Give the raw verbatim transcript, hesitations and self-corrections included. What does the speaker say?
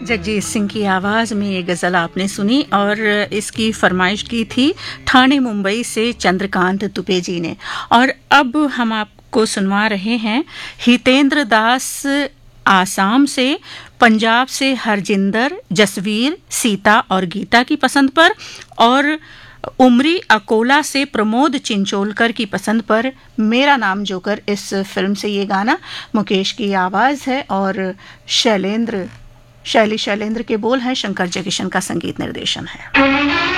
जगजीत सिंह की आवाज़ में ये गज़ल आपने सुनी और इसकी फरमाइश की थी ठाणे मुंबई से चंद्रकांत तुपे जी ने। और अब हम आपको सुनवा रहे हैं हितेंद्र दास आसाम से, पंजाब से हरजिंदर, जसवीर, सीता और गीता की पसंद पर, और उमरी अकोला से प्रमोद चिंचोलकर की पसंद पर मेरा नाम जोकर इस फिल्म से ये गाना। मुकेश की आवाज़ है और शैलेंद्र शैली शैलेंद्र के बोल हैं, शंकर जयकिशन का संगीत निर्देशन है।